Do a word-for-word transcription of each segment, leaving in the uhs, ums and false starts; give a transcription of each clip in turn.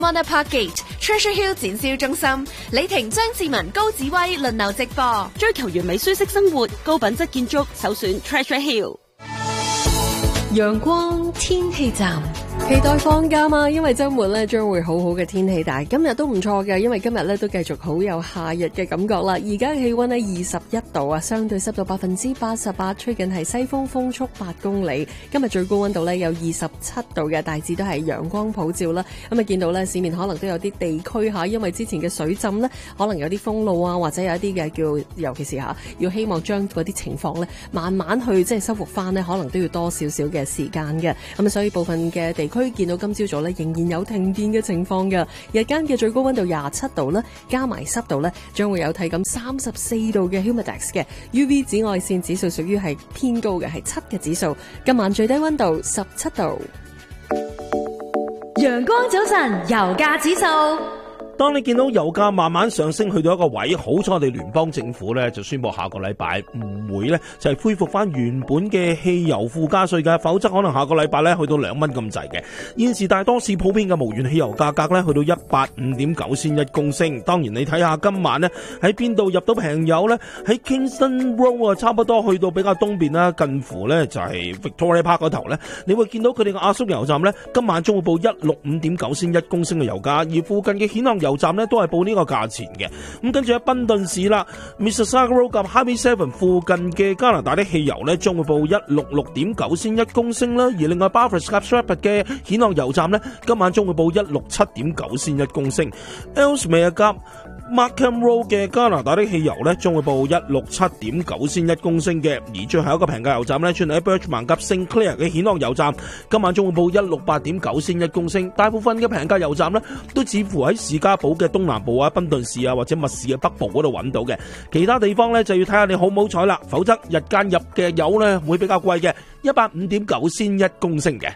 Mona Park Gate、Treasure Hill 展銷中心，李婷、張志文、高子威輪流直播。 追求完美舒適生活，高品質建築，首選 Treasure Hill。 陽光天氣站，期待放假嘛，因為週末咧將會好好嘅天氣，但係今日都唔錯嘅，因為今日咧都繼續好有夏日嘅感覺啦。而家氣溫咧二十一度啊，相對濕度百分之八十八，吹緊係西風，風速八公里。今日最高溫度咧有二十七度嘅，大致都係陽光普照啦。咁啊見到咧市面可能都有啲地區吓，因為之前嘅水浸咧，可能有啲封路啊，或者有一啲嘅叫，尤其是吓要希望將嗰啲情況咧慢慢去即係修復翻咧，可能都要多少少嘅時間嘅。咁所以部分嘅地區見到今朝早咧仍然有停電嘅情況嘅，日間嘅最高溫度廿七度啦，加埋濕度咧將會有體感三十四度嘅 Humidex 嘅 U V 紫外線指數屬於係偏高嘅，係七嘅指數。今晚最低溫度十七度。 陽光早晨，油價指數。 當你見到油價慢慢上升去到一個位，好彩我哋聯邦政府咧就宣布下個禮拜唔會咧就係恢復翻原本嘅汽油附加稅嘅，否則可能下個禮拜咧去到兩蚊咁滯嘅。現時大多市普遍嘅無鉛汽油價格咧去到一百五點九仙一公升。當然你睇下今晚咧喺邊度入到平油咧，喺 Kingston Road 啊，差不多去到比較東邊啦，近乎咧就係 Victoria Park 嗰頭咧，你會見到佢哋嘅阿叔油站咧今晚將會報一六五點九仙一公升嘅油價，而附近嘅顯亮油站咧都係報呢個價錢嘅。咁跟住喺賓頓市啦 ，Mississauga Road 及 Highway Seven 附近嘅加拿大的汽油咧將會報一六六點九仙一公升啦，而另外 Bathurst 及 Stratford 嘅顯亮油站咧今晚將會報一六七點九仙一公升。Ellesmere 及Markham Road 嘅加拿大的汽油咧將會報一六七點九仙一公升嘅，而最後一個平價油站咧，轉喺 Birchmount 及 Saint Clair 嘅顯亮油站，今晚將會報一六八點九仙一公升。大部分嘅平價油站咧都似乎喺士嘉堡嘅東南部啊、賓頓市啊或者密市嘅北部嗰度揾到嘅，其他地方咧就要睇下你好唔好彩啦，否則日間入嘅油咧會比較貴嘅，一百五點九仙一公升嘅。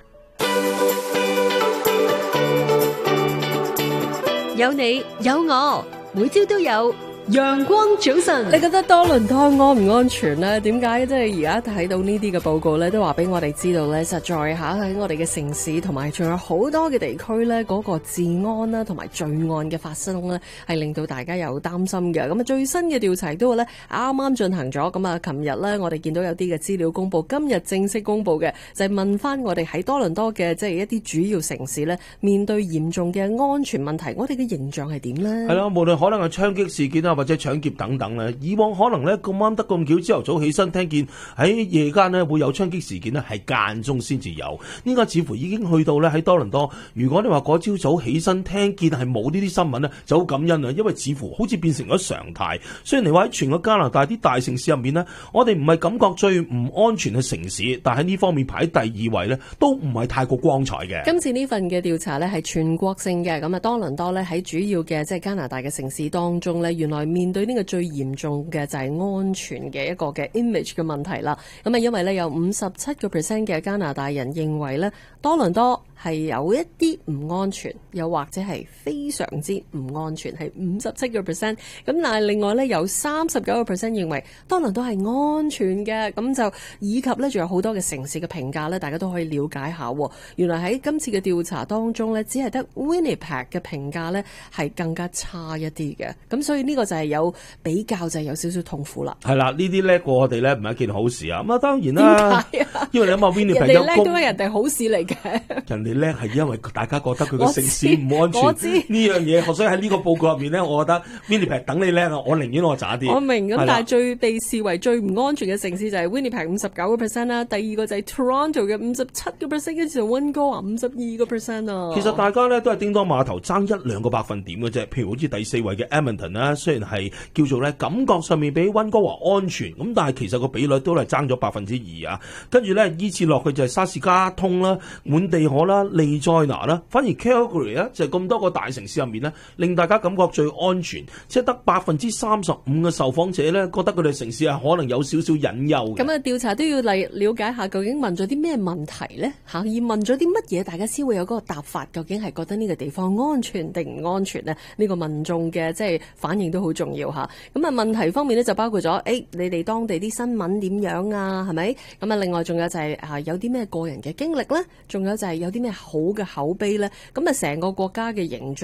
有你有我，每朝都有陽光早晨。你覺得多倫多安唔安全呢？點解即係而家睇到呢啲嘅報告咧，都話俾我哋知道咧，實在吓喺我哋嘅城市同埋仲有好多嘅地區咧，嗰個治安啦同埋罪案嘅發生咧，係令到大家有擔心嘅。咁啊，最新嘅調查都話咧，啱啱進行咗。咁啊，琴日咧，我哋見到有啲嘅資料公布，今日正式公布嘅就係問翻我哋喺多倫多嘅即係一啲主要城市咧，面對嚴重嘅安全問題，我哋嘅形象係點咧？係啦， 無論可能係槍擊事件啊，或者搶劫等等咧，以往可能咧咁啱得咁巧，朝頭早起身聽見喺夜間咧會有槍擊事件咧，係間中先至有。呢個似乎已經去到咧喺多倫多。如果你話嗰朝早起身聽見係冇呢啲新聞咧，就好感恩啊，因為似乎好似變成咗常態。雖然你話喺全個加拿大啲大城市入面咧，我哋唔係感覺最唔安全嘅城市，但喺呢方面排第二位咧，都唔係太過光彩嘅。 今次呢份嘅調查咧係全國性嘅，咁啊多倫多咧喺主要嘅即係加拿大嘅城市當中咧，原來面對呢個最嚴重嘅就係安全嘅一個嘅 image 嘅問題啦。咁啊，因為咧有五十七個 percent 嘅加拿大人認為咧多倫多係有一啲唔安全，又或者係非常之唔安全，係五十七個 percent。咁但係另外咧有三十九個 percent 認為多倫多係安全嘅。咁就以及咧仲有好多嘅城市嘅評價咧，大家都可以了解下。原來喺今次嘅調查當中咧，只係得 Winnipeg 嘅評價咧係更加差一啲嘅。咁所以呢個就係有比較，就係有少少痛苦啦。 係啦，呢啲叻過我哋咧，唔係一件好事啊。咁啊，當然啦，點解啊？因為你諗下 Winnipeg 有人哋叻都係人哋好事嚟嘅。 人哋叻係因為大家覺得佢個城市唔安全。 我知呢樣嘢，所以喺呢個報告入面咧，我覺得 Winnipeg 等你叻啊，我寧願我渣啲。 我明咁，但係最被視為最唔安全嘅城市就係 Winnipeg 五十九個 percent 啦，第二個就係 Toronto 嘅五十七個 percent， 跟住就溫哥華五十二個 percent 啊。 其實大家咧都係叮當碼頭爭一兩個百分點嘅啫。譬如好似第四位嘅 Edmonton 啦，雖然係叫做咧感覺上面比溫哥華安全，咁但係其實個比率都係爭咗百分之二啊。跟住咧依次落去就係沙士加通啦、滿地可啦、利災拿啦，反而 Calgary 咧就係咁多個大城市入面咧，令大家感覺最安全，即係得百分之三十五嘅受訪者咧覺得佢哋城市係可能有少少隱憂嘅。 咁啊，調查都要嚟了解下究竟問咗啲咩問題咧嚇，而問咗啲乜嘢，大家先會有嗰個答法，究竟係覺得呢個地方安全定唔安全咧？呢個民眾嘅即係反應都好重要嚇。咁啊，問題方面咧就包括咗，誒、欸、你哋當地啲新聞點樣啊？係咪？咁啊，另外仲有就係、是、啊有啲咩個人嘅經歷咧？仲有就係有啲咩咩好嘅口碑咧？咁啊，成個國家嘅形象